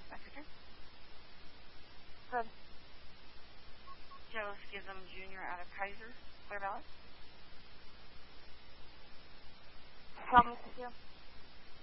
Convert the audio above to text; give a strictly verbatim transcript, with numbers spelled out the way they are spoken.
That's okay. Good. Joe Schism Junior out of Kaiser. What about it?